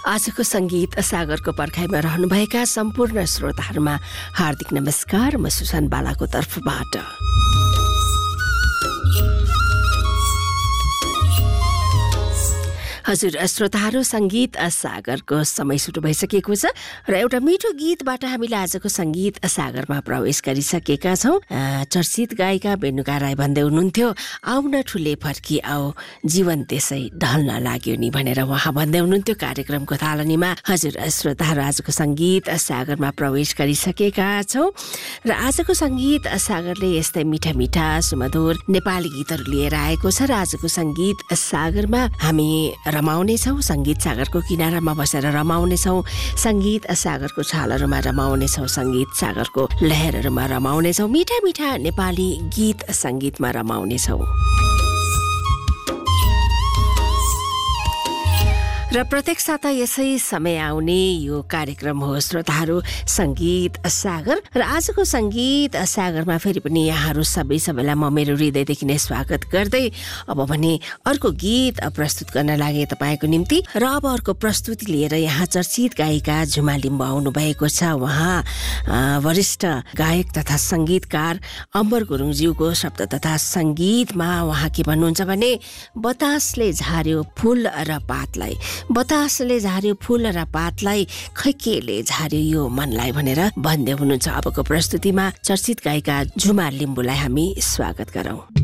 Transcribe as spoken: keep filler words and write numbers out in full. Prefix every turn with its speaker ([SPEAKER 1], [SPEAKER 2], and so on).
[SPEAKER 1] आजको संगीत सागरको पर्खाइमा रहनुभएका सम्पूर्ण श्रोताहरूमा हार्दिक नमस्कार। म सुसन बालाको तर्फबाट हजुर श्रोताहरू, संगीत सागरको समय सुरु भइसकेको छ र एउटा मिठो गीतबाट हामीले आजको संगीत सागरमा प्रवेश गरिसकेका छौं। चर्चित गायिका बेनुका राई भन्दै हुनुहुन्थ्यो, आउन ठुले फर्की आऊ जीवन त्यसै ढल्न लाग्यो नि भनेर उहाँ भन्दै हुनुहुन्थ्यो कार्यक्रमको थालनीमा। हजुर श्रोताहरू, आजको संगीत सागरमा प्रवेश गरिसकेका छौं र आजको संगीत सागरले यस्तै मिठा मिठा सुमधुर नेपाली गीतहरू लिएर आएको छ र आजको संगीत सागरमा हामी रमाउने छौं, संगीत सागरको किनारामा बसेर रमाउने छौं, संगीत सागरको छालहरूमा रमाउने छौं, संगीत सागरको लहरहरूमा रमाउने छौं, मिठा मिठा नेपाली गीत संगीतमा रमाउने छौं। र प्रत्येक साता यसै समय आउने यो कार्यक्रम हो श्रोताहरू संगीत सागर। र आजको संगीत सागरमा फेरि पनि यहाँहरू सबै सबैलाई म मेरो हृदयदेखि नै स्वागत गर्दै अब भने अर्को गीत प्रस्तुत गर्न लागे तपाईँको निम्ति। र अब अर्को प्रस्तुति लिएर यहाँ चर्चित गायिका झुमा लिम्बू आउनु भएको छ। उहाँ वरिष्ठ गायक तथा संगीतकार अमर गुरुङज्यूको शब्द तथा संगीतमा उहाँ के भन्नुहुन्छ भने, बतासले झार्यो फूल र पातलाई, बतासले झार्यो फूल र पातलाई, खै केले झार्यो यो मनलाई भनेर भन्दै हुनुहुन्छ। अबको प्रस्तुतिमा चर्चित गायिका झुमा लिम्बूलाई हामी स्वागत गरौं।